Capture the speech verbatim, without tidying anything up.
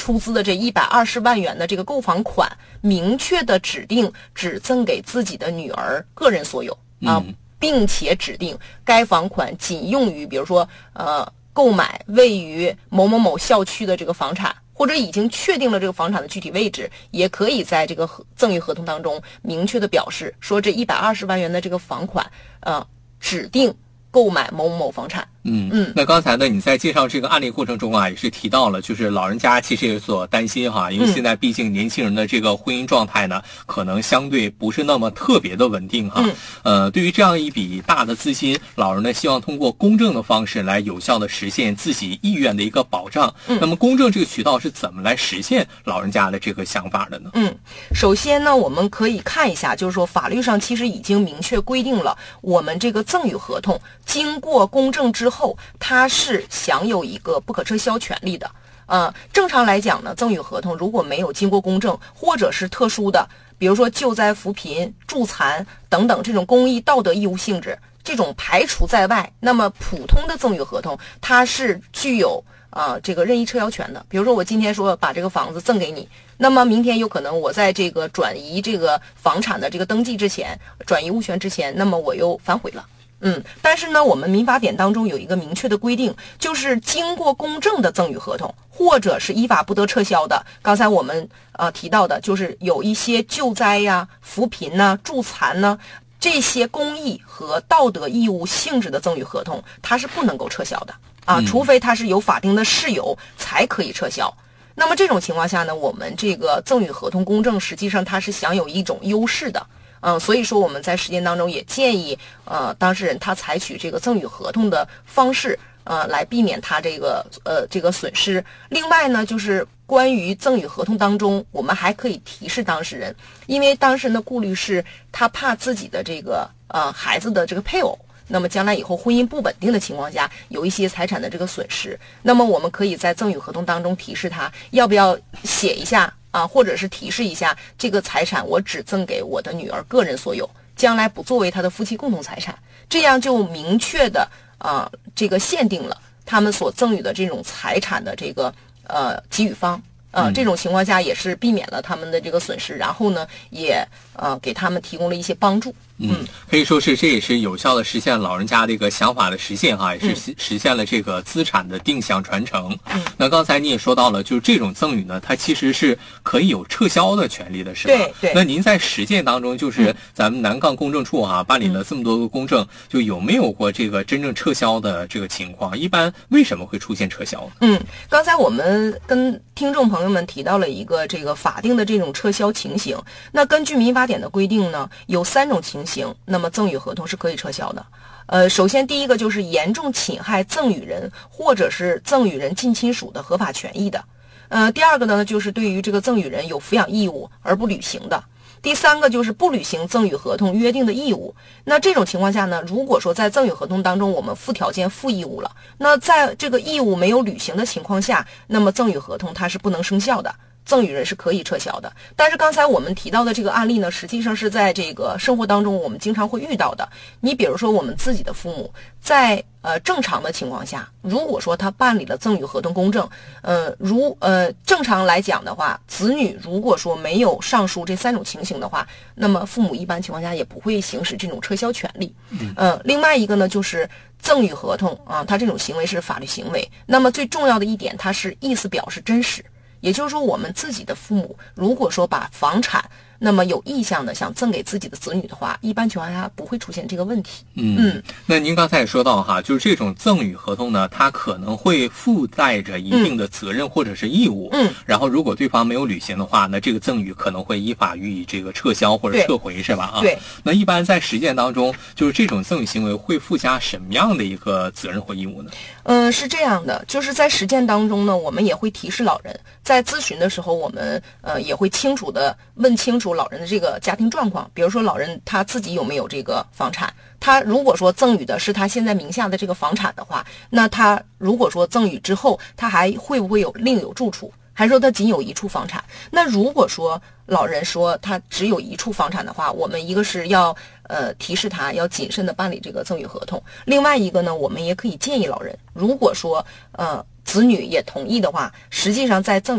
出资的这一百二十万元的这个购房款，明确的指定只赠给自己的女儿个人所有啊。嗯，并且指定该房款仅用于比如说呃购买位于某某某校区的这个房产，或者已经确定了这个房产的具体位置，也可以在这个赠与合同当中明确的表示说这一百二十万元的这个房款呃指定购买某某某房产。 嗯嗯，那刚才呢，你在介绍这个案例过程中啊，也是提到了，就是老人家其实也所担心哈，因为现在毕竟年轻人的这个婚姻状态呢，可能相对不是那么特别的稳定哈。嗯、呃，对于这样一笔大的资金，老人呢希望通过公证的方式来有效的实现自己意愿的一个保障。嗯，那么公证这个渠道是怎么来实现老人家的这个想法的呢？ 嗯，首先呢，我们可以看一下，就是说法律上其实已经明确规定了，我们这个赠与合同经过公证之后，它是享有一个不可撤销权利的。呃，正常来讲呢，赠与合同如果没有经过公证，或者是特殊的，比如说救灾扶贫、助残等等这种公益道德义务性质，这种排除在外，那么普通的赠与合同它是具有呃这个任意撤销权的。比如说我今天说把这个房子赠给你，那么明天有可能我在这个转移这个房产的这个登记之前，转移物权之前，那么我又反悔了。嗯，但是呢，我们民法典当中有一个明确的规定，就是经过公证的赠与合同，或者是依法不得撤销的。刚才我们呃提到的，就是有一些救灾呀、扶贫呐、助残呢，这些公益和道德义务性质的赠与合同，它是不能够撤销的啊，除非它是有法定的事由才可以撤销。那么这种情况下呢，我们这个赠与合同公证实际上它是享有一种优势的。嗯，所以说我们在实践当中也建议，呃，当事人他采取这个赠与合同的方式，呃，来避免他这个呃这个损失。另外呢，就是关于赠与合同当中，我们还可以提示当事人，因为当事人的顾虑是他怕自己的这个呃孩子的这个配偶，那么将来以后婚姻不稳定的情况下，有一些财产的这个损失，那么我们可以在赠与合同当中提示他，要不要写一下。啊，或者是提示一下，这个财产我只赠给我的女儿个人所有，将来不作为他的夫妻共同财产，这样就明确的啊，这个限定了他们所赠与的这种财产的这个呃给予方，呃、嗯，这种情况下也是避免了他们的这个损失，然后呢，也呃给他们提供了一些帮助。 嗯，可以说是这也是有效的实现老人家这个想法的实现哈，也是实现了这个资产的定向传承。嗯，那刚才你也说到了，就是这种赠与呢，它其实是可以有撤销的权利的，是吧？ 对对。 那您在实践当中，就是咱们南岗公证处哈、啊、办理了这么多个公证，就有没有过这个真正撤销的这个情况？一般为什么会出现撤销呢？ 嗯，刚才我们跟听众朋友们提到了一个这个法定的这种撤销情形。那根据民法典的规定呢，有三种情形。那么赠与合同是可以撤销的。呃，首先第一个就是严重侵害赠与人或者是赠与人近亲属的合法权益的。呃，第二个呢就是对于这个赠与人有抚养义务而不履行的。第三个就是不履行赠与合同约定的义务。那这种情况下呢，如果说在赠与合同当中我们附条件附义务了，那在这个义务没有履行的情况下，那么赠与合同它是不能生效的。赠与人是可以撤销的。但是刚才我们提到的这个案例呢，实际上是在这个生活当中我们经常会遇到的。你比如说我们自己的父母在呃正常的情况下，如果说他办理了赠与合同公证，呃如呃正常来讲的话，子女如果说没有上述这三种情形的话，那么父母一般情况下也不会行使这种撤销权利。嗯、呃，另外一个呢就是赠与合同啊，它这种行为是法律行为。那么最重要的一点，它是意思表示真实。也就是说，我们自己的父母如果说把房产那么有意向的想赠给自己的子女的话，一般情况下不会出现这个问题。 嗯嗯，那您刚才也说到哈，就是这种赠与合同呢，它可能会附带着一定的责任或者是义务。嗯，然后如果对方没有履行的话，那这个赠与可能会依法予以这个撤销或者撤回，是吧？啊， 对。 那一般在实践当中，就是这种赠与行为会附加什么样的一个责任或义务呢？ 嗯，是这样的，就是在实践当中呢，我们也会提示老人，在咨询的时候，我们呃也会清楚的问清楚老人的这个家庭状况，比如说老人他自己有没有这个房产，他如果说赠与的是他现在名下的这个房产的话，那他如果说赠与之后，他还会不会有另有住处，还是说他仅有一处房产？那如果说老人说他只有一处房产的话，我们一个是要呃提示他要谨慎的办理这个赠与合同，另外一个呢，我们也可以建议老人，如果说呃子女也同意的话，实际上在赠与